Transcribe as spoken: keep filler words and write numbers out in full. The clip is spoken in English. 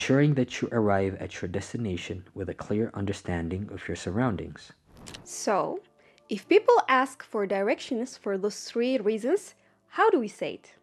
ensuring that you arrive at your destination with a clear understanding of your surroundings. So, if people ask for directions for those three reasons, how do we say it?